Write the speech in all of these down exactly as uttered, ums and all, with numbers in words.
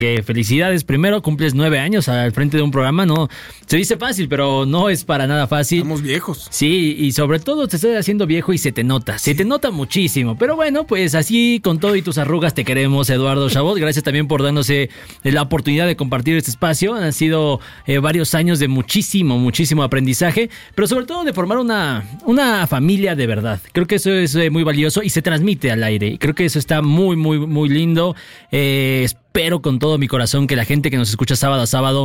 Que felicidades, primero cumples nueve años al frente de un programa, no se dice fácil, pero no es para nada fácil. Estamos viejos. Sí, y sobre todo te estás haciendo viejo y se te nota, se te nota muchísimo, pero bueno, pues así con todo y tus arrugas te queremos, Eduardo Chabot. Gracias también por darnos eh, la oportunidad de compartir este espacio. Han sido eh, varios años de muchísimo, muchísimo aprendizaje, pero sobre todo de formar una, una familia de verdad. Creo que eso es eh, muy valioso y se transmite al aire. Creo que eso está muy, muy, muy lindo. Eh, Espero con todo mi corazón que la gente que nos escucha sábado a sábado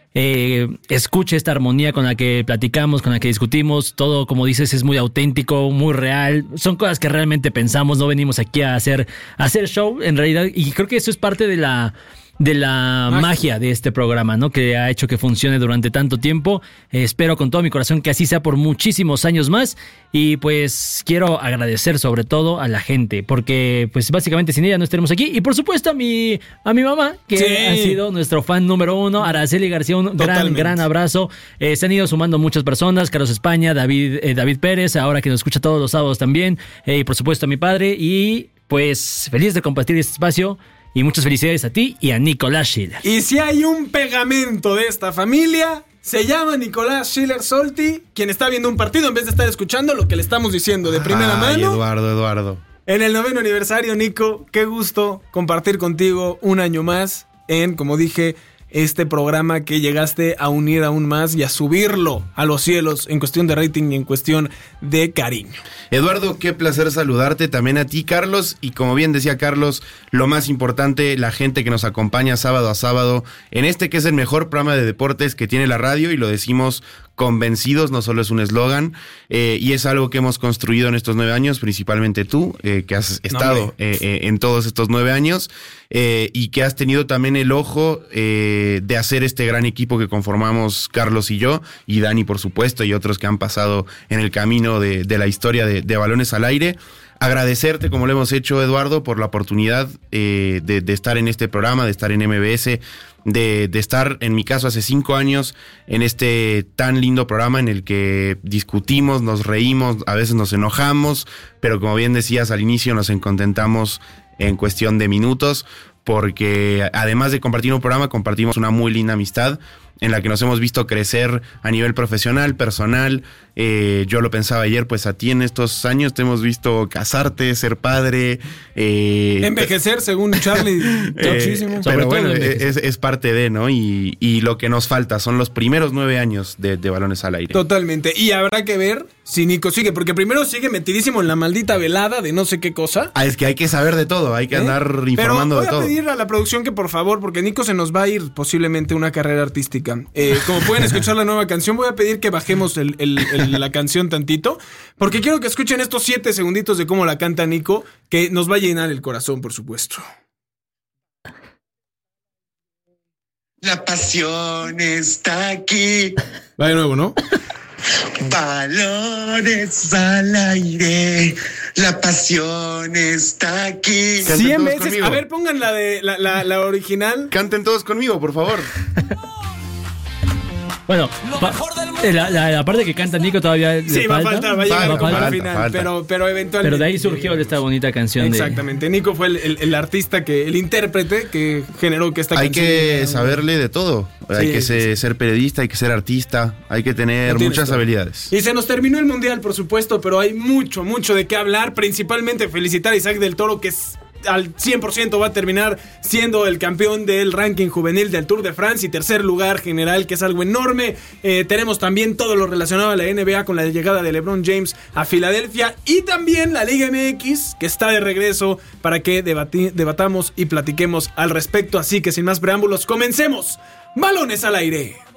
eh, escuche esta armonía con la que platicamos, con la que discutimos. Todo, como dices, es muy auténtico, muy real. Son cosas que realmente pensamos. No venimos aquí a hacer, a hacer show, en realidad. Y creo que eso es parte de la... de la magia. magia de este programa, ¿no? Que ha hecho que funcione durante tanto tiempo. Eh, espero con todo mi corazón que así sea por muchísimos años más. Y pues quiero agradecer sobre todo a la gente, porque pues básicamente sin ella no estaremos aquí. Y por supuesto a mi, a mi mamá, que sí. ha sido nuestro fan número uno. Araceli García, un Totalmente. gran, gran abrazo. Eh, se han ido sumando muchas personas. Carlos España, David, eh, David Pérez, ahora que nos escucha todos los sábados también. Eh, y por supuesto a mi padre. Y pues feliz de compartir este espacio. Y muchas felicidades a ti y a Nicolás Schiller. Y si hay un pegamento de esta familia, se llama Nicolás Schiller Solti, quien está viendo un partido en vez de estar escuchando lo que le estamos diciendo de primera Ay, mano. Eduardo, Eduardo. En el noveno aniversario, Nico, qué gusto compartir contigo un año más en, como dije, este programa que llegaste a unir aún más y a subirlo a los cielos en cuestión de rating y en cuestión de cariño. Eduardo, qué placer saludarte, también a ti, Carlos, y como bien decía Carlos, lo más importante, la gente que nos acompaña sábado a sábado en este que es el mejor programa de deportes que tiene la radio, y lo decimos convencidos, no solo es un eslogan, eh, y es algo que hemos construido en estos nueve años, principalmente tú, eh, que has estado no, eh, eh, en todos estos nueve años, eh, y que has tenido también el ojo eh, de hacer este gran equipo que conformamos Carlos y yo, y Dani por supuesto, y otros que han pasado en el camino de, de la historia de, de Balones al Aire. Agradecerte, como lo hemos hecho, Eduardo, por la oportunidad eh, de, de estar en este programa, de estar en M B S, de, de estar, en mi caso, hace cinco años, en este tan lindo programa en el que discutimos, nos reímos, a veces nos enojamos, pero como bien decías al inicio, nos contentamos en cuestión de minutos, porque además de compartir un programa, compartimos una muy linda amistad en la que nos hemos visto crecer a nivel profesional, personal. Eh, yo lo pensaba ayer, pues a ti en estos años te hemos visto casarte, ser padre. Eh, envejecer, según Charlie, muchísimo. Eh, pero bueno, es, es parte de, ¿no? Y, y lo que nos falta son los primeros nueve años de, de Balones al Aire. Totalmente. Y habrá que ver si Nico sigue, porque primero sigue metidísimo en la maldita velada de no sé qué cosa. Ah, es que hay que saber de todo, hay que ¿Eh? andar informando de todo. Pero voy a pedir a la producción que por favor, porque Nico se nos va a ir posiblemente una carrera artística. Eh, como pueden escuchar la nueva canción, voy a pedir que bajemos el, el, el, la canción tantito, porque quiero que escuchen estos siete segunditos de cómo la canta Nico, que nos va a llenar el corazón, por supuesto. La pasión está aquí. Va de nuevo, ¿no? Balones al aire. La pasión está aquí. Cien veces. Conmigo. A ver, pongan la de la, la, la original. Canten todos conmigo, por favor. Bueno, pa- la, la, la parte que canta Nico todavía sí, le va falta. a faltar, va a llegar falta, al falta, final, falta. pero, pero eventualmente. Pero de ahí surgió esta bonita canción. Exactamente, de... Nico fue el, el, el artista, que el intérprete que generó que esta hay canción. Hay que saberle de todo, sí, hay que sí, ser, sí. ser periodista, hay que ser artista, hay que tener muchas todo. habilidades. Y se nos terminó el mundial, por supuesto, pero hay mucho, mucho de qué hablar, principalmente felicitar a Isaac del Toro, que es... al cien por ciento va a terminar siendo el campeón del ranking juvenil del Tour de France y tercer lugar general, que es algo enorme. Eh, tenemos también todo lo relacionado a la N B A con la llegada de LeBron James a Filadelfia, y también la Liga M X, que está de regreso para que debati- debatamos y platiquemos al respecto. Así que sin más preámbulos, comencemos. Balones al Aire.